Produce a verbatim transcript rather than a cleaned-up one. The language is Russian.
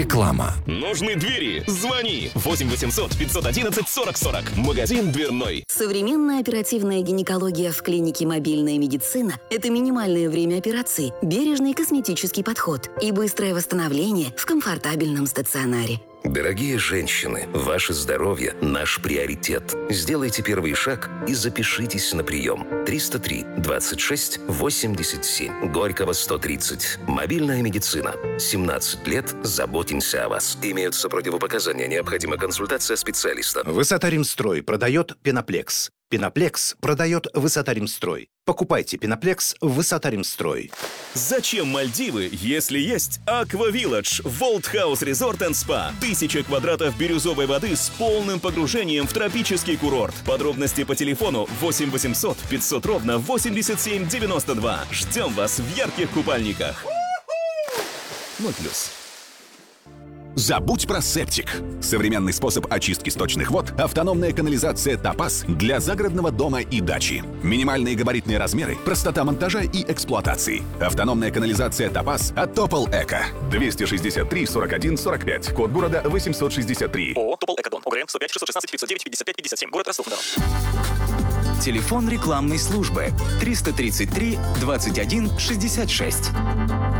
Реклама. Нужны двери? Звони. восемь восемьсот пятьсот одиннадцать сорок сорок. Магазин «Дверной». Современная оперативная гинекология в клинике «Мобильная медицина» – это минимальное время операции, бережный косметический подход и быстрое восстановление в комфортабельном стационаре. Дорогие женщины, ваше здоровье – наш приоритет. Сделайте первый шаг и запишитесь на прием. триста три двадцать шесть восемьдесят семь. Горького сто тридцать. Мобильная медицина. семнадцать лет. Заботимся о вас. Имеются противопоказания. Необходима консультация специалиста. Высота-Римстрой продает Пеноплекс. Пеноплекс продает Высота-Римстрой. Покупайте Пеноплекс в Высота-Римстрой. Зачем Мальдивы, если есть Аква-Вилладж, Волт Хаус Резорт энд Спа? Тысяча квадратов бирюзовой воды с полным погружением в тропический курорт. Подробности по телефону восемь восемьсот пятьсот ровно восемьдесят семь девяносто два. Ждем вас в ярких купальниках. ноль плюс. Забудь про септик. Современный способ очистки сточных вод – автономная канализация «Топаз» для загородного дома и дачи. Минимальные габаритные размеры, простота монтажа и эксплуатации. Автономная канализация «Топаз» от Топол Эко. двести шестьдесят три сорок один сорок пять. Код города восемьсот шестьдесят три. ООО «Топол Экодом». ОГРН сто пять шестьсот шестнадцать пятьсот девять пятьдесят пять пятьдесят семь. Город Ростов-на-Дону. Телефон рекламной службы триста тридцать три двадцать один шестьдесят шесть.